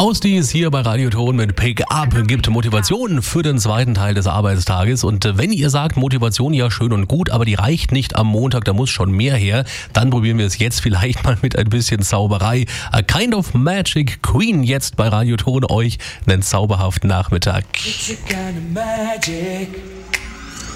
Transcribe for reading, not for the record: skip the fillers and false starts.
Ausdies hier bei Radioton mit Pick Up gibt Motivation für den zweiten Teil des Arbeitstages. Und wenn ihr sagt, Motivation ja schön und gut, aber die reicht nicht am Montag, da muss schon mehr her, dann probieren wir es jetzt vielleicht mal mit ein bisschen Zauberei. A Kind of Magic, Queen jetzt bei Radioton, euch einen zauberhaften Nachmittag. It's a kind of magic.